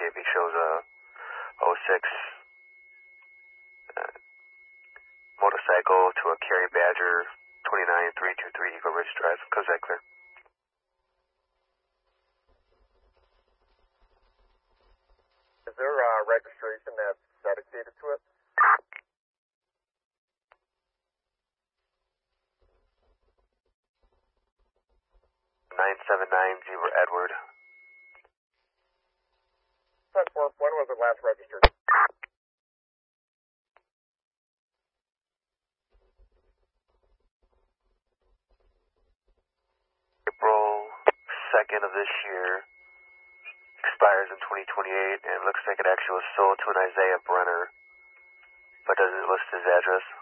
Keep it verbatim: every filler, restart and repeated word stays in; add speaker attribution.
Speaker 1: landscape. He shows a oh six uh, motorcycle to a Carry Badger twenty-nine three two three Eagle Ridge Drive. Cause that clear.
Speaker 2: Is there a registration that's dedicated to it?
Speaker 1: nine seven nine Zebra Edward.
Speaker 2: ten four, when was it last registered?
Speaker 1: April second of this year. Expires in twenty twenty-eight, and looks like it actually was sold to an Isaiah Brenner, but doesn't list his address.